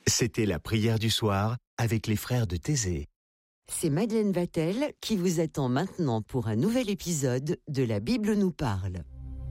C'était la prière du soir avec les frères de Thésée. C'est Madeleine Vatel qui vous attend maintenant pour un nouvel épisode de La Bible nous parle.